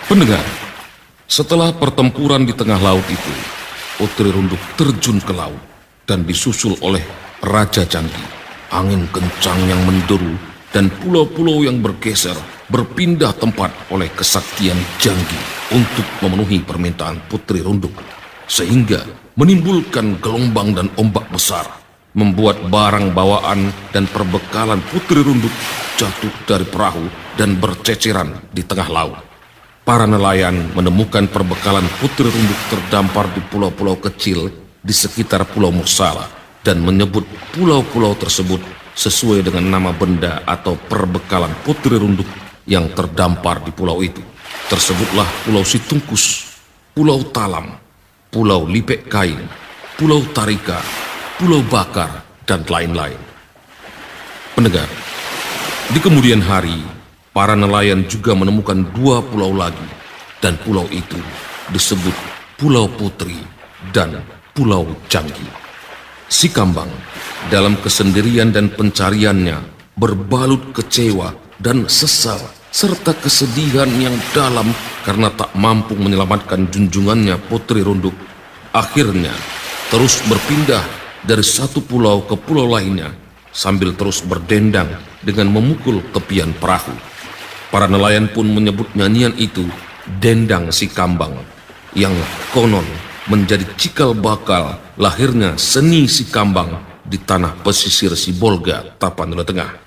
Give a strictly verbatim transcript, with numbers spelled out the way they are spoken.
Pendengar, setelah pertempuran di tengah laut itu, Putri Runduk terjun ke laut dan disusul oleh Raja Janggi. Angin kencang yang menderu dan pulau-pulau yang bergeser berpindah tempat oleh kesaktian Janggi untuk memenuhi permintaan Putri Runduk, sehingga menimbulkan gelombang dan ombak besar, membuat barang bawaan dan perbekalan Putri Runduk jatuh dari perahu dan berceceran di tengah laut. Para nelayan menemukan perbekalan Putri Runduk terdampar di pulau-pulau kecil di sekitar Pulau Mursala dan menyebut pulau-pulau tersebut sesuai dengan nama benda atau perbekalan Putri Runduk yang terdampar di pulau itu. Tersebutlah Pulau Situngkus, Pulau Talam, Pulau Lipek Kain, Pulau Tarika, Pulau Bakar, dan lain-lain. Pendengar, di kemudian hari, para nelayan juga menemukan dua pulau lagi, dan pulau itu disebut Pulau Putri dan Pulau Janggi. Si Kambang dalam kesendirian dan pencariannya berbalut kecewa dan sesal serta kesedihan yang dalam karena tak mampu menyelamatkan junjungannya Putri Runduk. Akhirnya terus berpindah dari satu pulau ke pulau lainnya sambil terus berdendang dengan memukul tepian perahu. Para nelayan pun menyebut nyanyian itu Dendang Si Kambang, yang konon menjadi cikal bakal lahirnya seni Si Kambang di tanah pesisir Sibolga, Tapanuli Tengah.